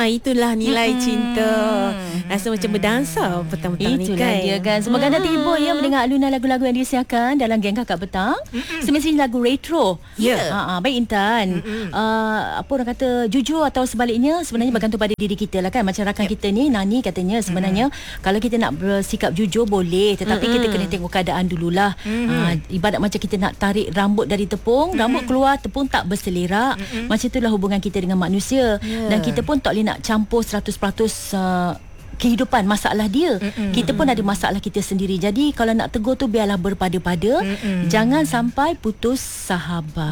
Itulah nilai cinta. Rasa macam berdansa petang-petang ni Itulah kan. dia kan. Semoga anda terhibur ya mendengar alunan lagu-lagu yang disiarkan dalam Geng Kakak Petang. Semestinya lagu retro. Ya. Baik Intan. Apa orang kata, jujur atau sebaliknya, sebenarnya bergantung pada diri kita lah kan. Macam rakan kita ni, Nani katanya sebenarnya kalau kita nak bersikap jujur boleh, tetapi kita kena tengok keadaan dululah. Ibarat macam kita nak tarik rambut dari tepung, rambut keluar, tepung tak berselerak. Macam itulah hubungan kita dengan manusia. Dan kita pun tak boleh nak campur 100% kehidupan, masalah dia. Kita pun ada masalah kita sendiri. Jadi kalau nak tegur tu biarlah berpada-pada. Jangan sampai putus sahabat.